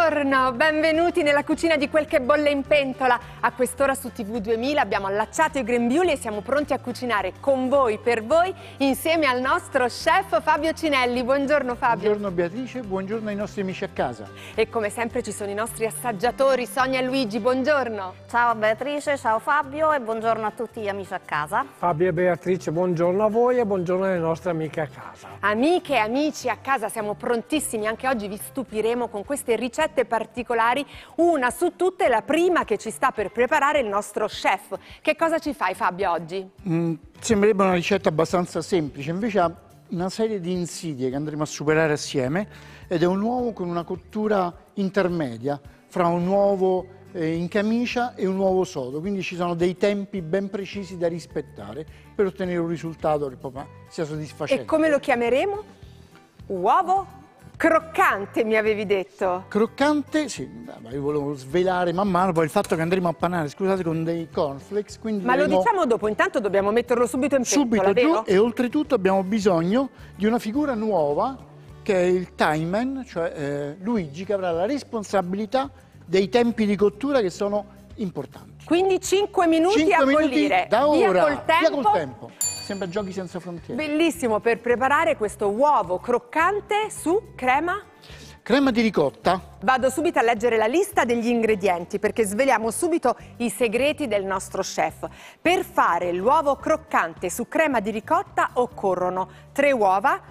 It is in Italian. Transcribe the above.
Buongiorno, benvenuti nella cucina di Quel che bolle in pentola. A quest'ora su TV 2000 abbiamo allacciato i grembiuli e siamo pronti a cucinare con voi, per voi, insieme al nostro chef Fabio Cinelli. Buongiorno Fabio. Buongiorno Beatrice, buongiorno ai nostri amici a casa. E come sempre ci sono i nostri assaggiatori, Sonia e Luigi, buongiorno. Ciao Beatrice, ciao Fabio e buongiorno a tutti gli amici a casa. Fabio e Beatrice, buongiorno a voi e buongiorno alle nostre amiche a casa. Amiche e amici a casa, siamo prontissimi, anche oggi vi stupiremo con queste ricette particolari, una su tutte, la prima che ci sta per preparare il nostro chef. Che cosa ci fai Fabio oggi? Sembrerebbe una ricetta abbastanza semplice, invece ha una serie di insidie che andremo a superare assieme ed è un uovo con una cottura intermedia fra un uovo in camicia e un uovo sodo, quindi ci sono dei tempi ben precisi da rispettare per ottenere un risultato che proprio sia soddisfacente. E come lo chiameremo? Uovo croccante, mi avevi detto. Croccante, sì, ma io volevo svelare man mano poi il fatto che andremo a panare, scusate, con dei cornflakes. Quindi Ma lo diciamo dopo, intanto dobbiamo metterlo subito in pentola, subito vero? giù, e oltretutto abbiamo bisogno di una figura nuova che è il timeman, cioè Luigi, che avrà la responsabilità dei tempi di cottura che sono importanti. Quindi 5 minuti 5 a minuti bollire. da ora, Via col tempo. via col tempo. Sembra Giochi senza frontiere. Bellissimo per preparare questo uovo croccante su crema. Crema di ricotta. Vado subito a leggere la lista degli ingredienti perché sveliamo subito i segreti del nostro chef. Per fare l'uovo croccante su crema di ricotta occorrono 3 uova,